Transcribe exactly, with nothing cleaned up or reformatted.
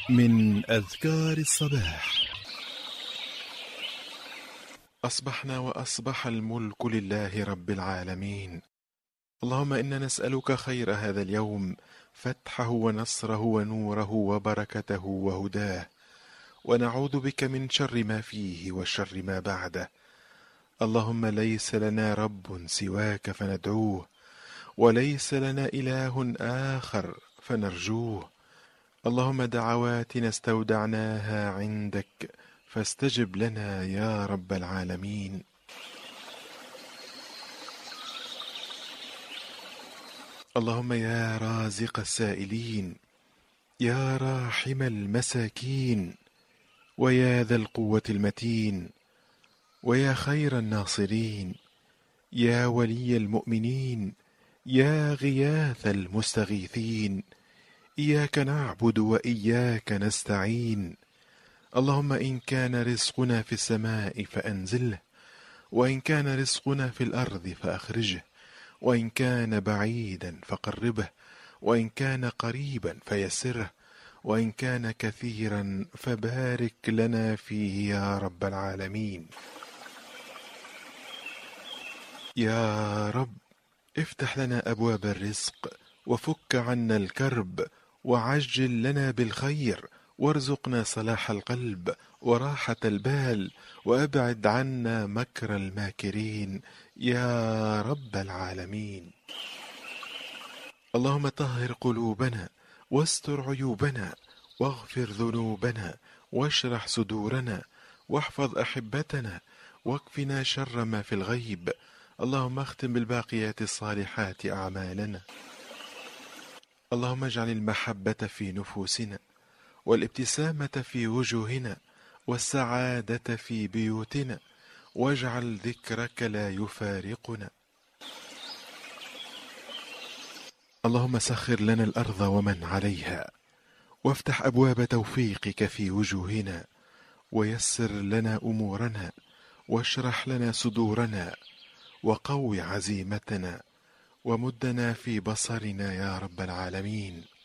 من أذكار الصباح. أصبحنا وأصبح الملك لله رب العالمين. اللهم إنا نسألك خير هذا اليوم، فتحه ونصره ونوره وبركته وهداه، ونعوذ بك من شر ما فيه وشر ما بعده. اللهم ليس لنا رب سواك فندعوه، وليس لنا إله آخر فنرجوه. اللهم دعواتنا استودعناها عندك، فاستجب لنا يا رب العالمين. اللهم يا رازق السائلين، يا راحم المساكين، ويا ذا القوة المتين، ويا خير الناصرين، يا ولي المؤمنين، يا غياث المستغيثين، إياك نعبد وإياك نستعين. اللهم إن كان رزقنا في السماء فأنزله، وإن كان رزقنا في الأرض فأخرجه، وإن كان بعيدا فقربه، وإن كان قريبا فيسره، وإن كان كثيرا فبارك لنا فيه يا رب العالمين. يا رب افتح لنا أبواب الرزق، وفك عنا الكرب، وعجل لنا بالخير، وارزقنا صلاح القلب وراحة البال، وأبعد عنا مكر الماكرين يا رب العالمين. اللهم طهر قلوبنا، واستر عيوبنا، واغفر ذنوبنا، واشرح صدورنا، واحفظ أحبتنا، واكفنا شر ما في الغيب. اللهم اختم بالباقيات الصالحات أعمالنا. اللهم اجعل المحبة في نفوسنا، والابتسامة في وجوهنا، والسعادة في بيوتنا، واجعل ذكرك لا يفارقنا. اللهم سخر لنا الأرض ومن عليها، وافتح أبواب توفيقك في وجوهنا، ويسر لنا أمورنا، واشرح لنا صدورنا، وقو عزيمتنا، ومدنا في بصرنا يا رب العالمين.